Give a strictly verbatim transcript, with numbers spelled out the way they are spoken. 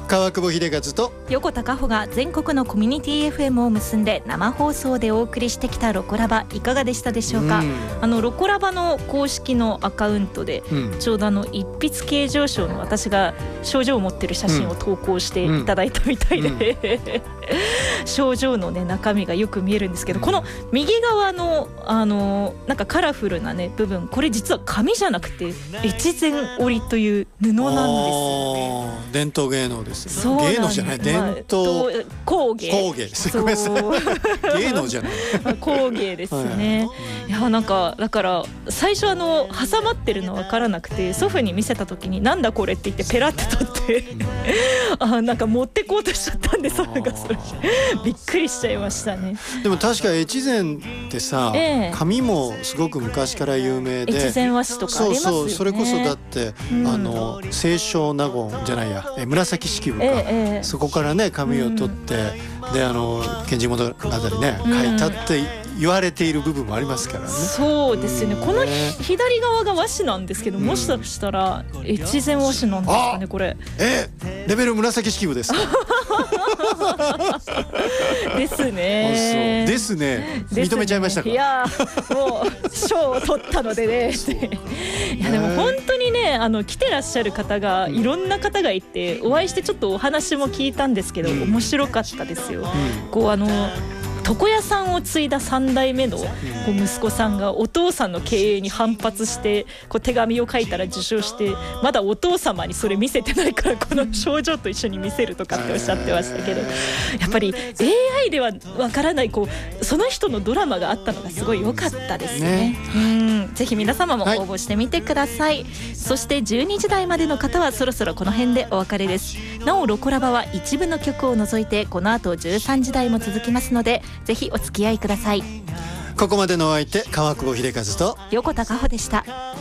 川久保秀和と横田加穂が全国のコミュニティ エフエム を結んで生放送でお送りしてきたロコラバ、いかがでしたでしょうか。うん、あのロコラバの公式のアカウントで、うん、ちょうどあの一筆計上賞の私が賞状を持ってる写真を投稿していただいたみたいで、うんうん、賞状の、ね、中身がよく見えるんですけど、この右側の、あのなんかカラフルな、ね、部分、これ実は紙じゃなくて越前織という布なんですよ。 伝統芸能ですよね。芸能じゃない、伝統工芸工芸です。ごめんなさい、芸能じゃない工芸ですね。はい、いやなんかだから最初あの挟まってるの分からなくて、祖父に見せた時になんだこれって言ってペラって取ってあなんか持ってこうとしちゃったんで、祖父がそれびっくりしちゃいましたね。 でも確か越前ってさ、ええ、紙もすごく昔から有名で、 越前和紙とかありますよね。 そうそう、それこそだって、うん、あの清少納言じゃないや、え紫式部か、ええ、そこからね紙を取って、うん、であの源氏物語ね、うん、書いたって言われている部分もありますからね。 そうですよね、うん、この左側が和紙なんですけど、うん、もしかしたら越前和紙なんですかね、これ。 えレベル紫式部ですかですねですね認めちゃいましたか。 いやもう賞を取ったのでねいやでも本当にね、あの来てらっしゃる方がいろんな方がいて、お会いしてちょっとお話も聞いたんですけど、面白かったですよ。うん、こうあの床屋さんを継いださん代目のこう息子さんがお父さんの経営に反発してこう手紙を書いたら受賞して、まだお父様にそれ見せてないからこの賞状と一緒に見せるとかっておっしゃってましたけど、やっぱり エーアイ ではわからないこうその人のドラマがあったのがすごい良かったですね。うん、ぜひ皆様も応募してみてください。はい、そしてじゅうにじ台までの方はそろそろこの辺でお別れです。なおロコラバは一部の曲を除いてこの後じゅうさんじ台も続きますので、ぜひお付き合いください。 ここまでのお相手、川久保秀和と横田加穂でした。